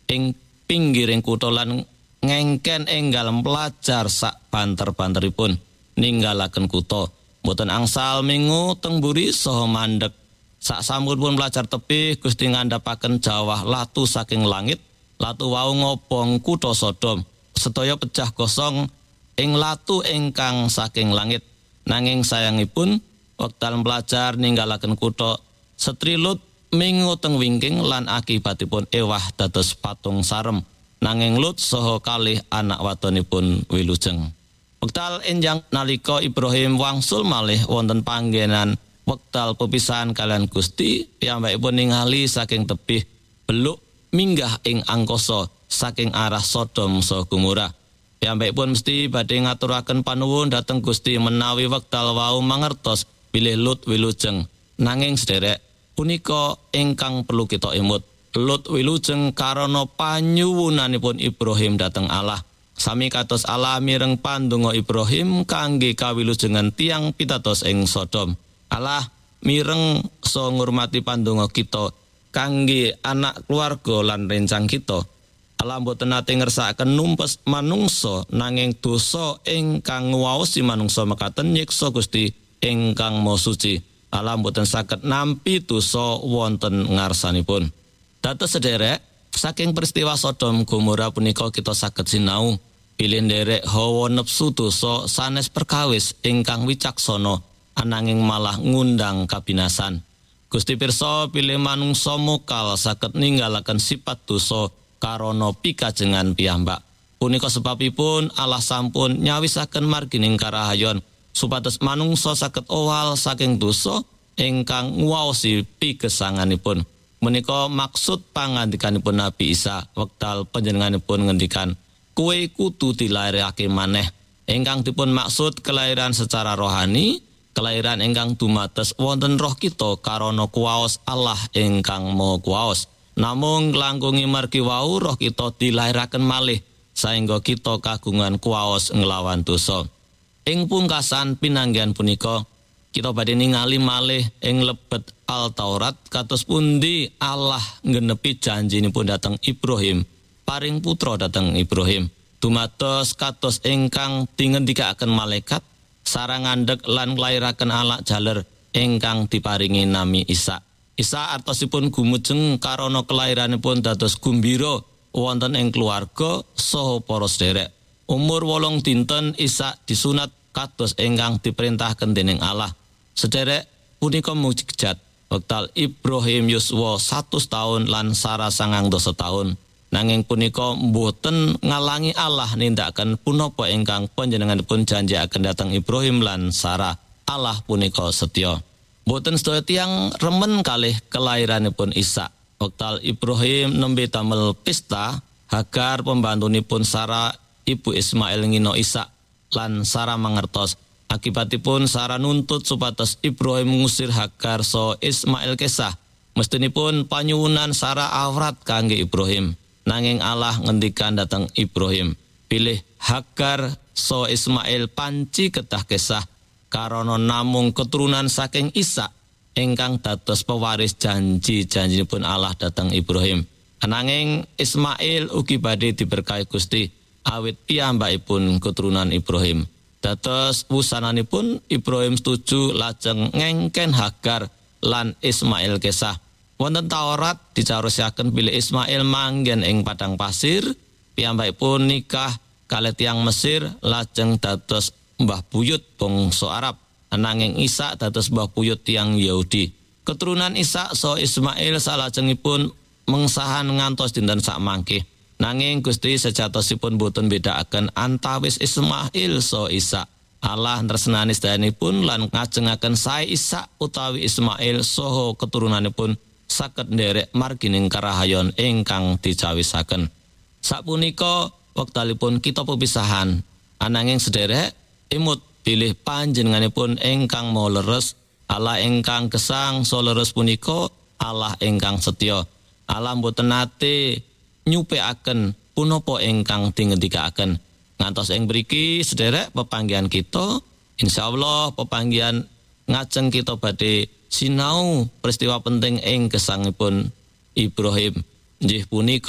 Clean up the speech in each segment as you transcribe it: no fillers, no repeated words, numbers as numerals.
ing pinggiring kutha lan ngengken enggal pelajar sak banter-banteripun ninggalaken kutha. Boten angsal mingu teng mburi saha mandheg. Sak sampun pelajar tebih Gusti ngandhapaken jawah latu saking langit. Latu wau ngobong kutha Sodom. Sedaya pecah gosong ing latu ingkang saking langit. Nanging sayangipun wekdal pelajar ninggalaken kutha Setri Lut mingu teng wingking lan akibatipun ewah dados patung sarem. Nanging Lut saha kalih anak wadonipun wilujeng. Wekdal enjang nalika Ibrahim wangsul malih wonten panggenan wekdal pepisahan kalian Gusti, piyambakipun ningali saking tebih beluk minggah ing angkasa saking arah Sodom saha Gomora. Piyambakipun mesti badhe ngaturaken panuwun dhateng Gusti menawi wekdal wau mangertos bilih Lut wilujeng. Nanging sederek punika ingkang perlu kita emut. Lut wilujeng karana panyuwunanipun Ibrahim dhateng Allah. Sami kados Allah mireng pandonga Ibrahim kangge kawilujengan tiang pitados ing Sodom. Allah mireng so ngurmati pandonga kita kangge anak keluarga lan rencang kita. Allah boten nate ngersakaken numpes manungsa nanging dosa ingkang nguwaosi manungsa mekaten nyiksa Gusti ingkang Maha Suci. Allah boten saged nampi dosa wonten ngarsanipun. Dados sederek, saking peristiwa Sodom Gomora punika kita saged sinau bilih nderek hawa nepsu dosa sanes perkawis ingkang wicaksana ananging malah ngundang kabinasan. Gusti pirsa bilih manungsa mokal saged ninggalaken sifat dosa karana pikajengan piyambak. Punika sebabipun Allah sampun nyawisaken margining karahayon supados manungsa saged owal saking dosa ingkang nguwaosi pigesanganipun. Menika maksud pangandikanipun Nabi Isa wekdal panjenenganipun ngendikan, "Kowe kudu dilairake maneh." Ingkang dipun maksud kelahiran secara rohani, kelahiran ingkang dumados wonten roh kita karana kuwaos Allah ingkang Maha Kuwaos. Namung langkungi margi wau roh kita dilairaken malih saengga kita kagungan kuwaos nglawan dosa. Ing pungkasan pinanggihan punika kita badhe ningali malih ing lebet Al-Taurat kados pundi Allah nggenepi janjinipun dhateng Ibrahim, paring putra dhateng Ibrahim. Dumados kados ingkang dingendikaken malaikat sareng ngandhek lan nglairaken anak jaler ingkang diparingi nami Isa. Isa artosipun gumujeng karana kelairanipun dados gumbira wonten ing keluarga saha para sederek. Umur 8 dinten Isa disunat kados ingkang diperintahken dening Allah. Sederek punika mujizat. Wekdal Ibrahim yuswa 100 taun lan Sarah 90 taun. Nanging punika mboten ngalangi Allah nindakaken punapa ingkang panjenenganipun janjiaken dhateng Ibrahim lan Sarah. Allah punika setya. Mboten sedaya tiyang remen kalih kelairanipun Isa. Wekdal Ibrahim nembe damel pesta, Hagar pembantunipun Sarah ibu Ismail ngino Isa lan Sarah mangertos. Akibatipun Sarah nuntut supados Ibrahim ngusir Hagar so Ismail kesah. Mestinipun panyuwunan Sarah awrat kangge Ibrahim. Nanging Allah ngendikan dhateng Ibrahim, "Pilih Hagar so Ismail panci kedah kesah karana namung keturunan saking Isa ingkang dados pewaris janji-janjinipun Allah dhateng Ibrahim. Ananging Ismail ugi badhe diberkahi Gusti awit piyambakipun keturunan Ibrahim." Dados wusananipun Ibrahim setuju lajeng ngengken Hagar lan Ismail kesah. Wonten Taurat dicariosaken bilih Ismail manggen ing padang pasir, piyambakipun nikah kalih tiyang Mesir lajeng dados mbah buyut bangsa Arab. Ananging Isa dados mbah buyut tiyang Yahudi. Keturunan Isa so Ismail salajengipun mengsahan ngantos dinten sakmangke. Nanging Gusti sejatosipun boten bedakaken antawis Ismail so Isa. Allah tresnani sedayanipun lan ngajengaken sae Isa utawi Ismail saha keturunanipun saged nderek margining karahayon ingkang dicawisaken. Sapunika wektalipun kita pepisahan. Ananging sederek imut bilih panjenenganipun ingkang maha leres, Allah ingkang gesang so leres punika Allah ingkang setya. Allah boten nate nyupekaken punapa ingkang dingendikaken. Ngantos ing mriki sederek pepanggihan kita, insyaallah pepanggihan ngajeng kita badhe sinau peristiwa penting ing gesangipun Ibrahim. Inggih punika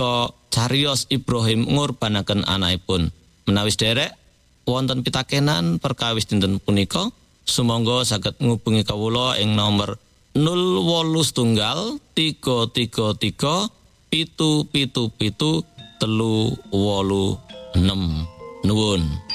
cariyos Ibrahim ngurbanaken anakipun. Menawi derek wonten pitakenan perkawis dinten punika, sumangga saged ngubungi kawula ing nomor 081 333 777 386. Nuwun.